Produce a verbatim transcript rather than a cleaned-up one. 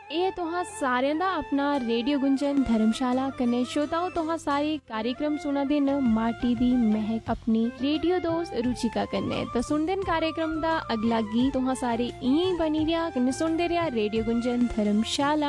ਇਹ ਤੁਹਾਂ ਸਾਰਿਆਂ ਦਾ ਆਪਣਾ ਰੇਡੀਓ ਗੁੰਜਨ ਧਰਮਸ਼ਾਲਾ ਕਨੇ श्रोताओं तुहां सारे कार्यक्रम सुना दिन माटी दी महक अपनी रेडियो दोस्त रुचिका कन्ने तो सुन दिन कार्यक्रम दा अगला गीत तुहां सारे इं बनी रिया कने सुनदे रिया रेडियो गुंजन धर्मशाला।